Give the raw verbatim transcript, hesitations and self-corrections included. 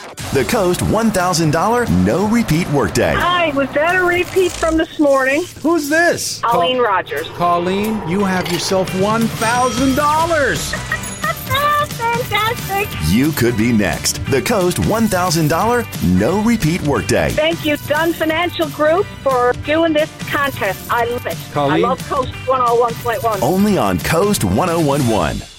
The Coast one thousand dollars no repeat workday. Hi, was that a repeat from this morning? Who's this? Colleen Rogers. Colleen, you have yourself one thousand dollars. Fantastic. You could be next. The Coast one thousand dollars no repeat workday. Thank you, Dunn Financial Group, for doing this contest. I love it. Colleen? I love Coast one oh one point one. Only on Coast one oh one point one.